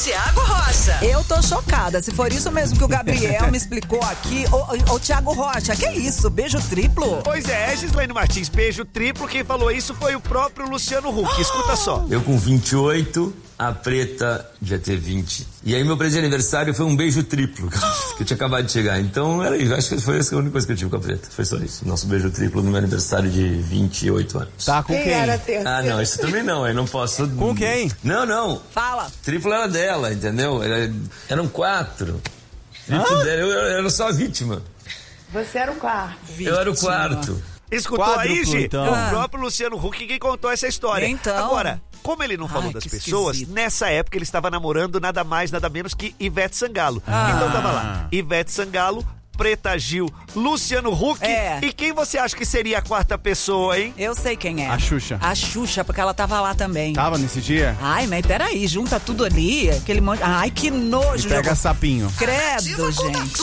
Thiago Rocha. Eu tô chocada. Se for isso mesmo que o Gabriel me explicou aqui. Ô, Thiago Rocha, que isso? Beijo triplo? Pois é, Gislaine Martins, beijo triplo. Quem falou isso foi o próprio Luciano Huck. Escuta só. Eu com 28, a Preta devia ter 20. E aí meu presente de aniversário foi um beijo triplo, que eu tinha acabado de chegar. Então era isso, acho que foi essa a única coisa que eu tive com a Preta. Foi só isso, nosso beijo triplo no meu aniversário de 28 anos. Tá, com quem? Ah, não, isso também não, aí não posso... Com quem? Não. Fala. Triplo era dela, entendeu? Eram 4. Triplo dela, eu era só a vítima. Você era o quarto. Eu era o quarto. Escutou Quádruplo, aí, Gi? então. É o próprio Luciano Huck quem contou essa história. Então. Agora, como ele não falou das que pessoas, esquisito. nessa época ele estava namorando nada mais, nada menos que Ivete Sangalo. Então tava lá, Ivete Sangalo, Preta Gil, Luciano Huck. E quem você acha que seria a quarta pessoa, hein? Eu sei quem é. A Xuxa. A Xuxa, porque ela tava lá também. Tava nesse dia? Ai, mas peraí, junta tudo ali, aquele monte... Ai, que nojo. Pega sapinho. Credo, gente.